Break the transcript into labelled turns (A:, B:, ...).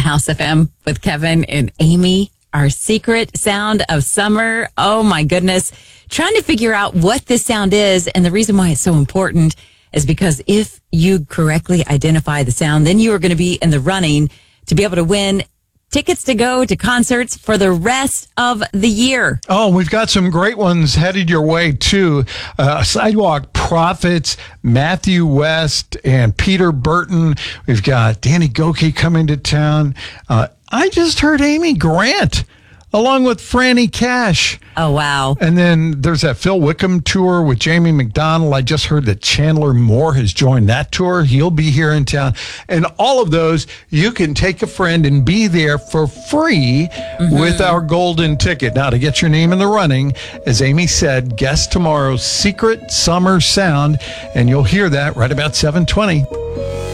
A: House FM with Kevin and Amy. Our secret sound of summer. Oh my goodness. Trying to figure out what this sound is. And the reason why it's so important is because if you correctly identify the sound, then you are going to be in the running to be able to win tickets to go to concerts for the rest of the year.
B: Oh, we've got some great ones headed your way, too. Sidewalk Prophets, Matthew West, and Peter Burton. We've got Danny Gokey coming to town. I just heard Amy Grant, along with Franny Cash.
A: Oh, wow.
B: And then there's that Phil Wickham tour with Jamie McDonald. I just heard that Chandler Moore has joined that tour. He'll be here in town. And all of those, you can take a friend and be there for free with our golden ticket. Now, to get your name in the running, as Amy said, guess tomorrow's secret summer sound, and you'll hear that right about 7:20.